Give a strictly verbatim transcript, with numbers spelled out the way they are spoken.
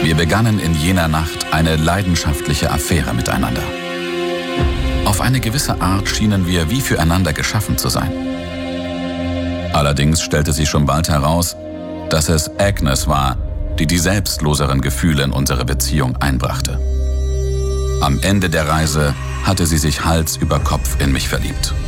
Wir begannen in jener Nacht eine leidenschaftliche Affäre miteinander. Auf eine gewisse Art schienen wir wie füreinander geschaffen zu sein. Allerdings stellte sich schon bald heraus, dass es Agnes war, die die selbstloseren Gefühle in unsere Beziehung einbrachte. Am Ende der Reise hatte sie sich Hals über Kopf in mich verliebt.